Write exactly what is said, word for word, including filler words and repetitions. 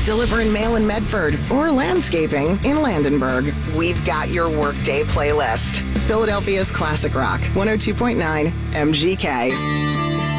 deliver and mail in Medford, or landscaping in Landenberg. We've got your workday playlist. Philadelphia's classic rock, one oh two point nine M G K.